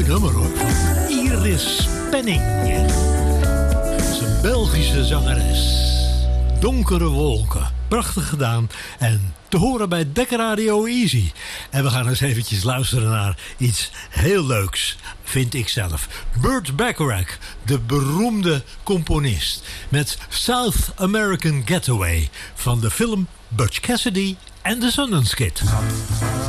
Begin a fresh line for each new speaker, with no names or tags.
Leuk nummer hoor. Iris Penning. Dat is een Belgische zangeres. Donkere wolken. Prachtig gedaan. En te horen bij Dekker Radio Easy. En we gaan eens eventjes luisteren naar iets heel leuks. Vind ik zelf. Burt Bacharach, de beroemde componist. Met South American Getaway van de film Butch Cassidy and the Sundance Kid.